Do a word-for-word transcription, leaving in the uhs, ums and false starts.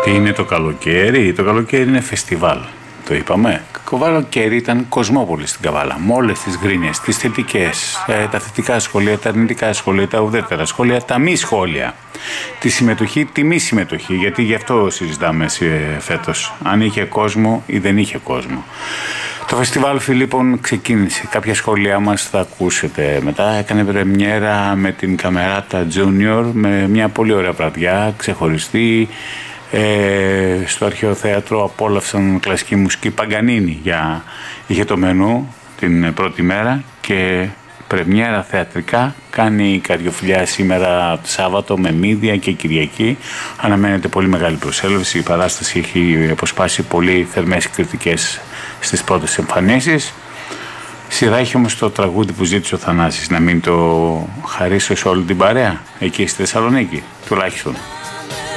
Τι είναι το καλοκαίρι? Το καλοκαίρι είναι φεστιβάλ. Το είπαμε. Το καλοκαίρι ήταν Κοσμόπολη στην Καβάλα. Με όλες τις γκρίνιες, τις θετικές, ε, τα θετικά σχόλια, τα αρνητικά σχόλια, τα ουδέτερα σχόλια, τα μη σχόλια. Τη συμμετοχή, τη μη συμμετοχή. Γιατί γι' αυτό συζητάμε φέτος. Αν είχε κόσμο ή δεν είχε κόσμο. Το φεστιβάλ Φιλίππων ξεκίνησε. Κάποια σχόλιά μας θα ακούσετε μετά. Έκανε πρεμιέρα με την Καμεράτα Junior, με μια πολύ ωραία βραδιά, ξεχωριστή. Ε, στο Αρχαίο Θέατρο απόλαυσαν κλασική μουσική. Παγκανίνη για, είχε το μενού την πρώτη μέρα και πρεμιέρα θεατρικά κάνει η Καρδιοφιλιά σήμερα Σάββατο με Μύδια και Κυριακή. Αναμένεται πολύ μεγάλη προσέλευση. Η παράσταση έχει αποσπάσει πολύ θερμές κριτικές στις πρώτες εμφανίσεις. Σειρά έχει όμως το τραγούδι που ζήτησε ο Θανάσης, να μην το χαρίσω σε όλη την παρέα εκεί στη Θεσσαλονίκη τουλάχιστον.